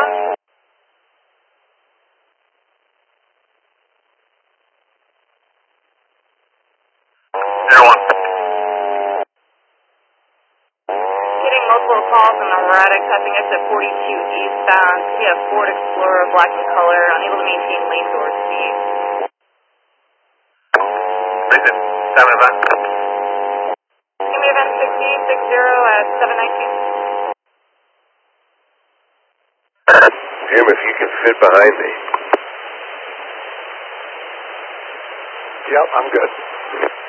Getting multiple calls on erratic, tapping us at 42 eastbound. We have Ford Explorer, black in color, unable to maintain lane door speed. Listen, 7 event. Give me event 6060 at 719. Jim, if you can fit behind me. Yep, I'm good.